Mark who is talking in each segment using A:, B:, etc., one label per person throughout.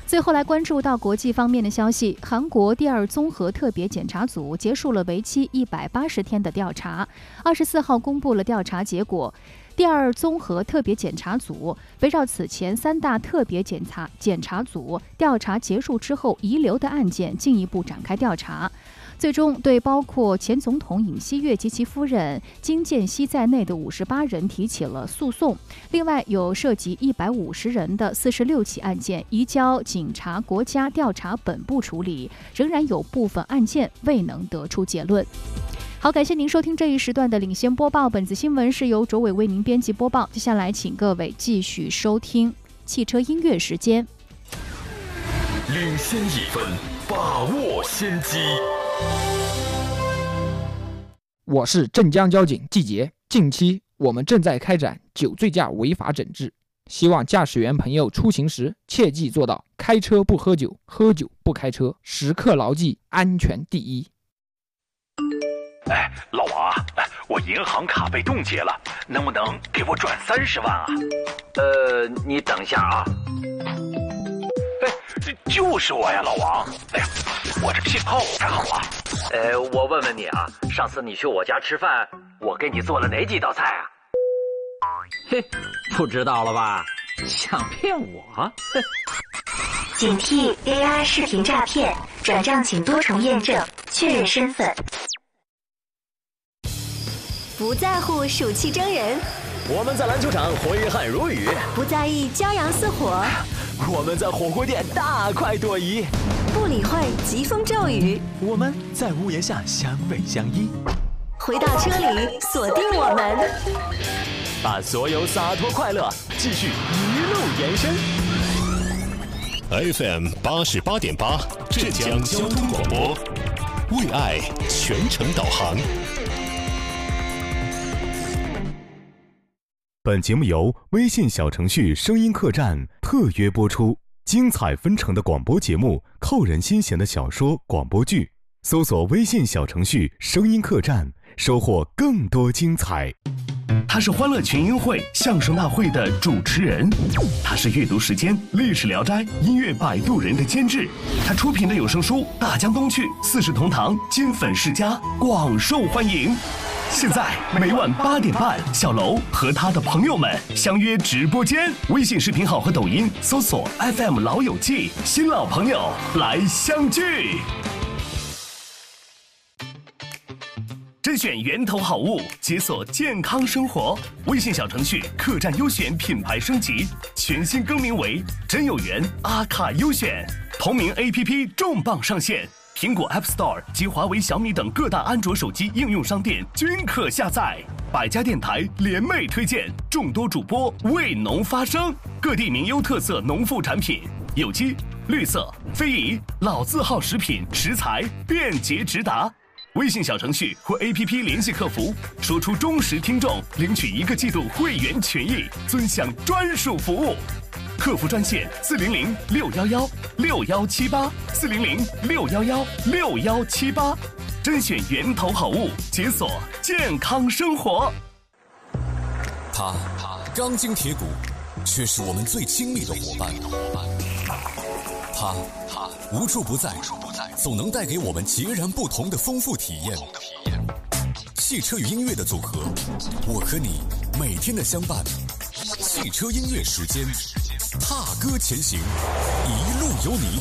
A: 最后来关注到国际方面的消息，韩国第二综合特别检查组结束了为期180天的调查，24号公布了调查结果。第二综合特别检查组围绕此前3大特别检查组调查结束之后遗留的案件进一步展开调查，最终对包括前总统尹锡悦及其夫人金建熙在内的58人提起了诉讼，另外有涉及150人的46起案件移交警察国家调查本部处理，仍然有部分案件未能得出结论。好，感谢您收听这一时段的领先播报，本次新闻是由卓伟为您编辑播报。接下来请各位继续收听汽车音乐时间。
B: 领先1分，把握先机。
C: 我是镇江交警季杰，近期我们正在开展酒醉驾违法整治，希望驾驶员朋友出行时切记做到开车不喝酒，喝酒不开车，时刻牢记安全第一。
D: 哎，老王啊，我银行卡被冻结了，能不能给我转30万啊？
E: 你等一下啊。
D: 哎，就是我呀，老王。哎呀，我这信号不太好啊。
E: 我问问你啊，上次你去我家吃饭，我给你做了哪几道菜啊？嘿，不知道了吧？想骗我？
F: 警惕 AI 视频诈骗，转账请多重验证，确认身份。
G: 不在乎暑气蒸人，
H: 我们在篮球场挥汗如雨；
G: 不在意骄阳似火，
H: 我们在火锅店大快朵颐；
G: 不理会疾风骤雨，
H: 我们在屋檐下相偎相依。
G: 回到车里，锁定我们，
H: 把所有洒脱快乐继续一路延伸。
B: FM 88.8，镇江交通广播，为爱全程导航。
I: 本节目由微信小程序声音客栈特约播出，精彩纷呈的广播节目，扣人心弦的小说广播剧，搜索微信小程序声音客栈，收获更多精彩。
J: 他是欢乐群英会相声大会的主持人，他是阅读时间历史聊斋音乐摆渡人的监制，他出品的有声书《大江东去》《四世同堂》金粉世家广受欢迎。现在每晚8点半，小楼和他的朋友们相约直播间，微信视频号和抖音搜索 FM 老友记，新老朋友来相聚。甄选源头好物，解锁健康生活。微信小程序客栈优选品牌升级，全新更名为真有缘阿卡优选，同名 APP 重磅上线。苹果 App Store 及华为、小米等各大安卓手机应用商店均可下载。百家电台联袂推荐，众多主播为农发声，各地名优特色农副产品，有机、绿色、非遗、老字号食品食材便捷直达。微信小程序或 APP 联系客服，说出忠实听众，领取1个季度会员权益，尊享专属服务。客服专线400-611-6178，400-611-6178，甄选源头好物，解锁健康生活。
B: 他钢筋铁骨，却是我们最亲密的伙伴。他无处不在，总能带给我们截然不同的丰富体验。汽车与音乐的组合，我和你每天的相伴。汽车音乐时间，踏歌前行，一路有你。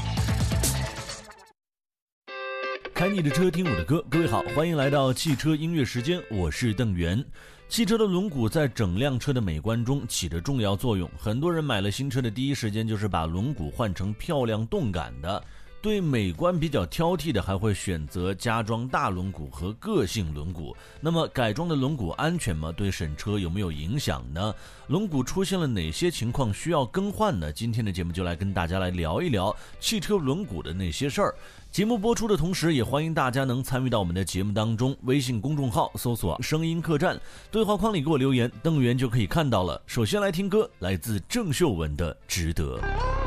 K: 开你的车，听我的歌。各位好，欢迎来到汽车音乐时间，我是邓源。汽车的轮毂在整辆车的美观中起着重要作用，很多人买了新车的第一时间就是把轮毂换成漂亮动感的，对美观比较挑剔的还会选择加装大轮毂和个性轮毂。那么改装的轮毂安全吗？对审车有没有影响呢？轮毂出现了哪些情况需要更换呢？今天的节目就来跟大家来聊一聊汽车轮毂的那些事儿。节目播出的同时，也欢迎大家能参与到我们的节目当中，微信公众号搜索声音客栈，对话框里给我留言，邓源就可以看到了。首先来听歌，来自郑秀文的《值得》。